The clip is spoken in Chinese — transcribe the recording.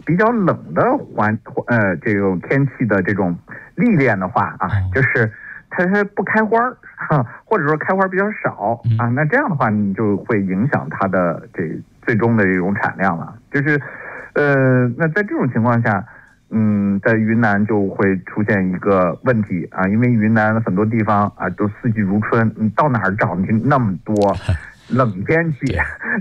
比较冷的这种天气的这种历练的话啊，就是它不开花或者说开花比较少啊，那这样的话你就会影响它的最终的这种产量了。就是那在这种情况下，在云南就会出现一个问题啊，因为云南很多地方啊都四季如春，你到哪儿找你那么多冷天气